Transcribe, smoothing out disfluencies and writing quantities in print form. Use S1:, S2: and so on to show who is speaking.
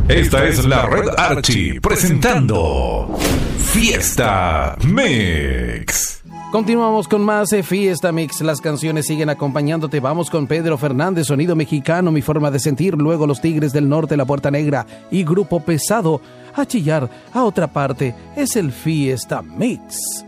S1: Esta es la Red Archie presentando Fiesta Mix.
S2: Continuamos con más Fiesta Mix. Las canciones siguen acompañándote. Vamos con Pedro Fernández, Sonido Mexicano, Mi Forma de Sentir. Luego Los Tigres del Norte, La Puerta Negra y Grupo Pesado. A chillar a otra parte. Es el Fiesta Mix.